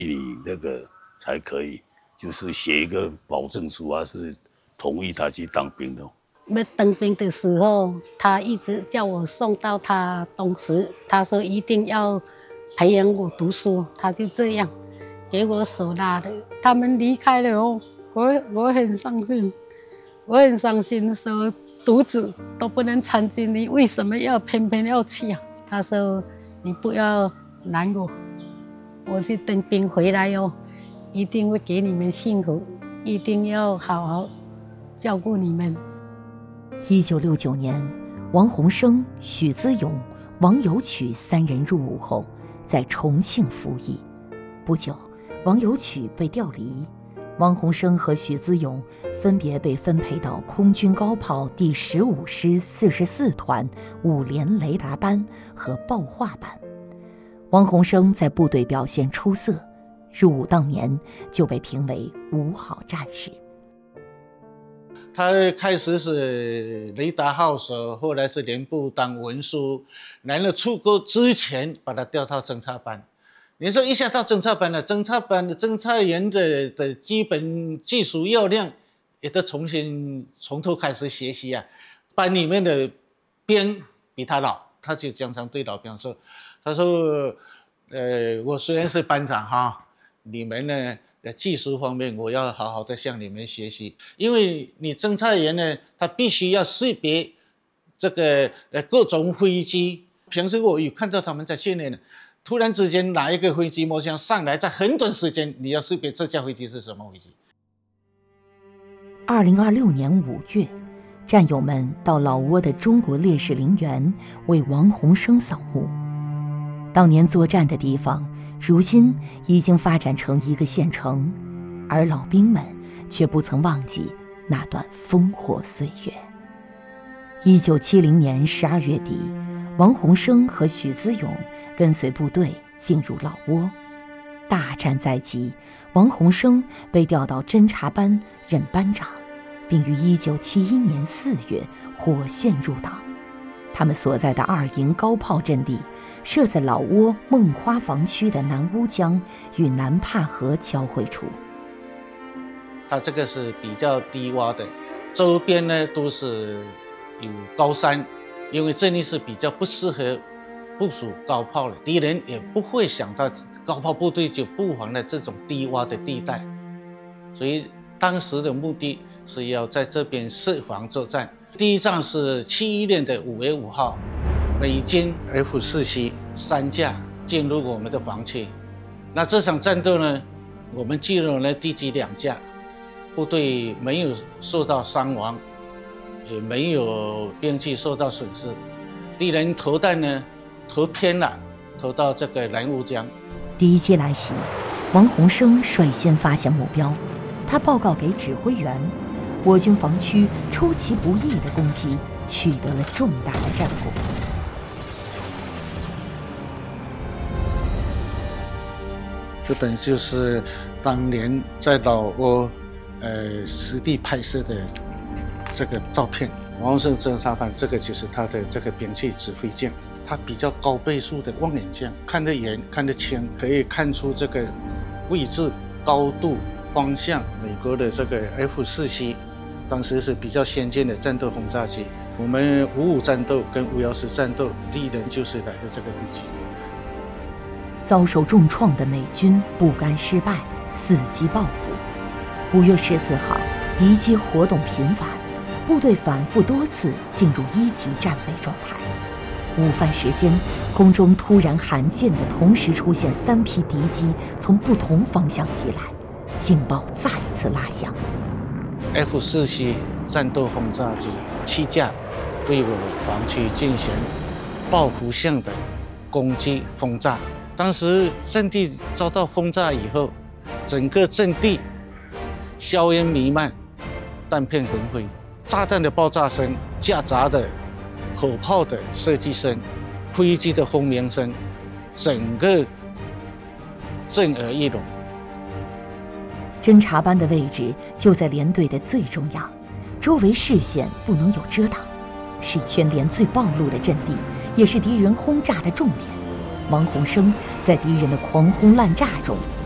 你那个才可以，就是写一个保证书啊，是同意他去当兵的。 要当兵的时候，他一直叫我送到他东石，他说一定要培养我读书，他就这样给我手拉的。他们离开了哦，我很伤心，我很伤心，说独子都不能参军，你为什么要偏偏要去啊？他说你不要难过，我去当兵回来哦，一定会给你们幸福，一定要好好照顾你们。 1969年，王洪生、许资勇、王有曲三人入伍后，在重庆服役。不久，王有曲被调离，王洪生和许资勇分别被分配到空军高炮第15师44团5连雷达班和爆化班。王洪生在部队表现出色，入伍当年就被评为5好战士。 他开始是雷达号手，后来是连部当文书，然后出国之前把他调到侦察班。你说一下到侦察班了，侦察班的侦察员的基本技术要领也都从头开始学习啊。班里面的兵比他老，他就经常对老兵说：“他说，我虽然是班长哈，你们呢？”技术方面，我要好好的向你们学习，因为你侦察员呢，他必须要识别这个各种飞机。平时我有看到他们在训练的，突然之间哪一个飞机模型上来，在很短时间你要识别这架飞机是什么飞机。 2026年5月，战友们到老挝的中国烈士陵园为王洪生扫墓。当年作战的地方，如今已经发展成一个县城，而老兵们却不曾忘记那段烽火岁月。1970年12月底，王洪生和许资勇跟随部队进入老挝。大战在即，王洪生被调到侦察班任班长，并于1971年4月火线入党。他们所在的2营高炮阵地设在老挝梦花房区的南乌江与南帕河交汇处。 它这个是比较低洼的，周边呢都是有高山，因为这里是比较不适合部署高炮的，敌人也不会想到高炮部队就布防了这种低洼的地带，所以当时的目的是要在这边设防作战。第一仗是71年的5月5号，美军 F-4C 3架进入我们的防区。那这场战斗呢，我们击落了敌机2架，部队没有受到伤亡，也没有兵器受到损失。敌人投弹呢，投偏了，投到这个南乌江。 敌机来袭，王洪生率先发现目标，他报告给指挥员。我军防区出其不意的攻击，取得了重大的战果。 这本就是当年在老挝实地拍摄的这个照片。王洪生侦察班，这个就是他的这个兵器指挥镜，它比较高倍数的望远镜，看得远，看得清，可以看出这个位置、高度、方向。美国的这个 F-4C。当时是比较先进的战斗轰炸机，我们55战斗跟514战斗，敌人就是来的这个飞机。 遭受重创的美军不甘失败，伺机报复。5月14号，敌机活动频繁，部队反复多次进入1级战备状态。午饭时间，空中突然罕见的同时出现3批敌机从不同方向袭来，警报再次拉响。 F-4C 战斗轰炸机7架对我防区进行报复性的攻击轰炸。当时阵地遭到轰炸以后，整个阵地硝烟弥漫，弹片横飞，炸弹的爆炸声夹杂的火炮的射击声、飞机的轰鸣声，整个震耳欲聋。 侦察班的位置就在连队的最中央，周围视线不能有遮挡，是全连最暴露的阵地，也是敌人轰炸的重点。王洪生在敌人的狂轰滥炸中